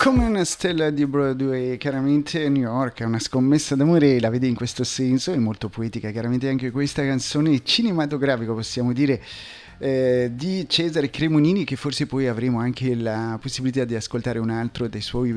Come una stella di Broadway, chiaramente New York è una scommessa d'amore, la vedi in questo senso, è molto poetica, chiaramente anche questa canzone cinematografica, possiamo dire, di Cesare Cremonini, che forse poi avremo anche la possibilità di ascoltare un altro dei suoi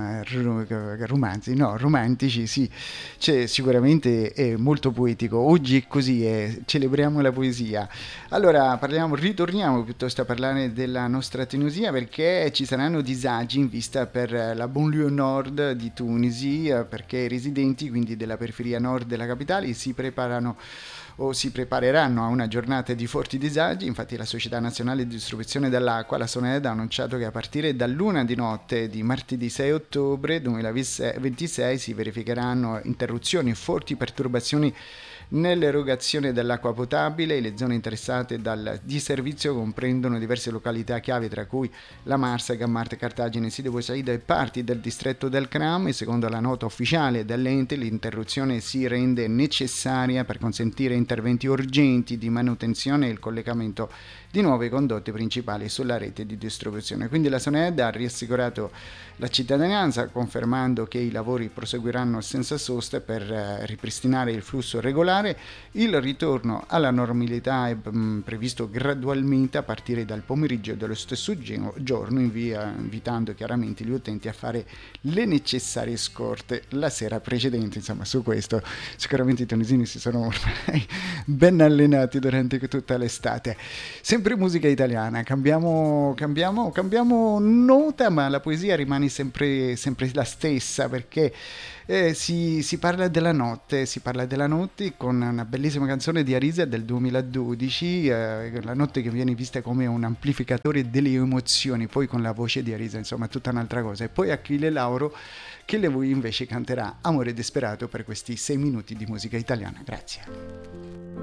romanzi, no, romantici, sì, cioè, sicuramente è molto poetico, oggi è così, celebriamo la poesia. Allora, ritorniamo piuttosto a parlare della nostra Tunisia perché ci saranno disagi in vista per la banlieue nord di Tunisi, perché i residenti, quindi della periferia nord della capitale, si preparano o si prepareranno a una giornata di forti disagi. Infatti la Società Nazionale di Distribuzione dell'Acqua, la SONED, ha annunciato che a partire dall'una di notte di martedì 6 ottobre 2026 si verificheranno interruzioni e forti perturbazioni nell'erogazione dell'acqua potabile. Le zone interessate dal disservizio comprendono diverse località chiave, tra cui la Marsa, Gammarte, Cartagine, Sidi Bou Said e parti del distretto del Cram, e secondo la nota ufficiale dell'ente l'interruzione si rende necessaria per consentire interventi urgenti di manutenzione e il collegamento di nuove condotte principali sulla rete di distribuzione. Quindi la SONED ha rassicurato la cittadinanza confermando che i lavori proseguiranno senza sosta per ripristinare il flusso regolare. Il ritorno alla normalità è previsto gradualmente a partire dal pomeriggio dello stesso giorno, invitando chiaramente gli utenti a fare le necessarie scorte la sera precedente. Insomma, su questo sicuramente i tunisini si sono ormai ben allenati durante tutta l'estate. Sempre musica italiana, cambiamo nota, ma la poesia rimane sempre la stessa, perché si parla della notte con una bellissima canzone di Arisa del 2012, la notte che viene vista come un amplificatore delle emozioni, poi con la voce di Arisa, insomma, tutta un'altra cosa. E poi Achille Lauro, che le voi invece canterà Amore Desperato per questi 6 minuti di musica italiana. Grazie.